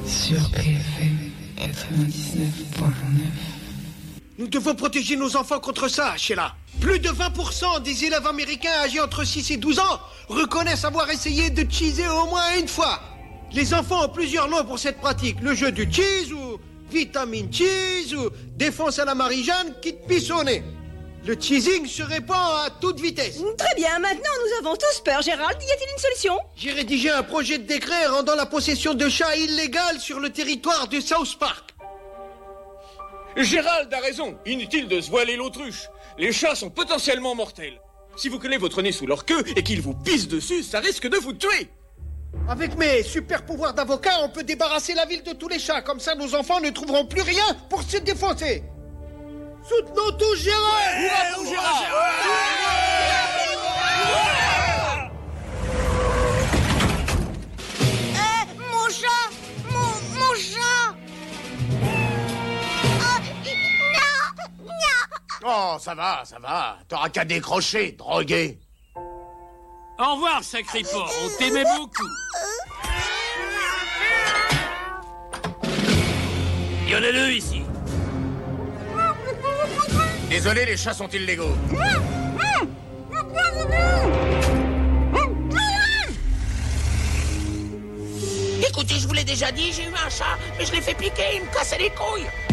Sur BFM 99.9. Nous devons protéger nos enfants contre ça, Sheila. Plus de 20% des élèves américains âgés entre 6 et 12 ans reconnaissent avoir essayé de cheeser au moins une fois. Les enfants ont plusieurs noms pour cette pratique. Le jeu du cheese ou vitamine cheese ou défense à la Marie-Jeanne qui te pisse au nez. Le cheesing se répand à toute vitesse. Très bien, maintenant nous avons tous peur. Gérald, y a-t-il une solution? J'ai rédigé un projet de décret rendant la possession de chats illégale sur le territoire de South Park. Gérald a raison, inutile de se voiler l'autruche. Les chats sont potentiellement mortels. Si vous collez votre nez sous leur queue et qu'ils vous pissent dessus, ça risque de vous tuer. Avec mes super pouvoirs d'avocat, on peut débarrasser la ville de tous les chats. Comme ça, nos enfants ne trouveront plus rien pour se défoncer. Soutenons tous Gérald! Hurrah pour Gérald! Mon chat! Mon chat! Oh, ça va. T'auras qu'à décrocher, drogué. Au revoir, sacré porc, on t'aimait beaucoup. Il y en a deux ici. Désolé, les chats sont illégaux. Écoutez, je vous l'ai déjà dit, j'ai eu un chat, mais je l'ai fait piquer, il me cassait les couilles.